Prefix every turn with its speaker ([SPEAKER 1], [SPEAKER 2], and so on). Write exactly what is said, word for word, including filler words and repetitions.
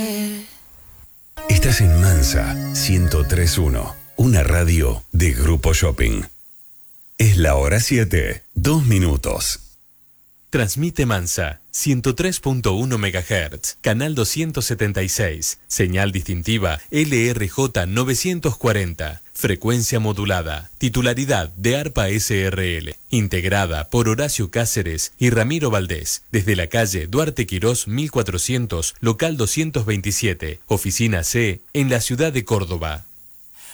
[SPEAKER 1] Estás en Mansa ciento tres punto uno, una radio de Grupo Shopping. Es la hora siete, dos minutos.
[SPEAKER 2] Transmite Mansa, ciento tres punto uno megahertz, canal doscientos setenta y seis, señal distintiva L R J novecientos cuarenta, frecuencia modulada, titularidad de ARPA S R L, integrada por Horacio Cáceres y Ramiro Valdés, desde la calle Duarte Quirós mil cuatrocientos, local doscientos veintisiete, oficina C, en la ciudad de Córdoba.